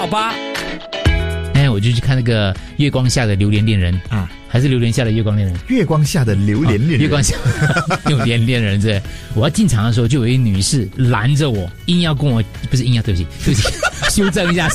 到8。 我就去看那个月光下的榴莲恋人啊，还是榴莲下的月光恋人？ 月光下的榴莲恋人， 月光下榴莲恋人。对，我要进场的时候，就有一女士拦着我，硬要跟我，不是硬要，对不起，修正一下，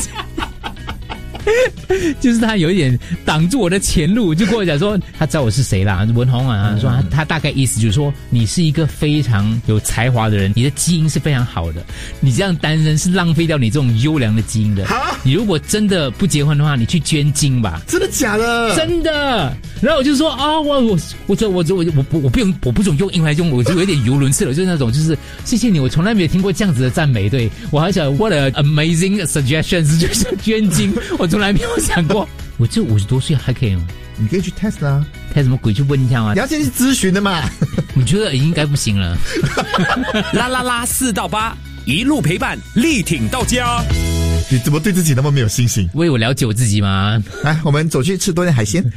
就是他有一点挡住我的前路，就跟我讲说他知道我是谁啦，文宏啊，说他大概意思就是说你是一个非常有才华的人，你的基因是非常好的，你这样单身是浪费掉你这种优良的基因的。你如果真的不结婚的话，你去捐精吧。 真的假的？ 真的。然后我就说啊，我不准用英文来用，我就有点语无伦次了，就是那种就是谢谢你，我从来没有听过这样子的赞美。对，我还想 what a amazing suggestions， 就是捐精，我从来没有想过。我这50多岁还可以吗？ 你可以去 test 啦 ，test 什么鬼？去问一下吗？ 你要先去咨询的嘛。 我觉得应该不行了。 啦啦啦4到8，一路陪伴，力挺到家。 你怎么对自己那么没有信心？ 为我了解我自己吗？ 来，我们走去吃多点海鲜。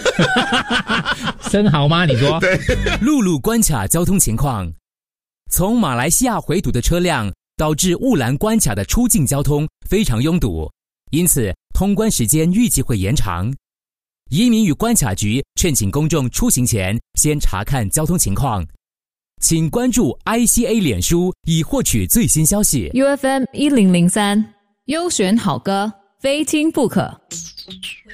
生蚝吗？你说？ 对。 陆路关卡交通情况：从马来西亚回堵的车辆导致雾兰关卡的出境交通非常拥堵，因此通关时间预计会延长。移民与关卡局劝请公众出行前先查看交通情况。请关注 ICA 脸书以获取最新消息。 UFM 1003优选好歌，非听不可。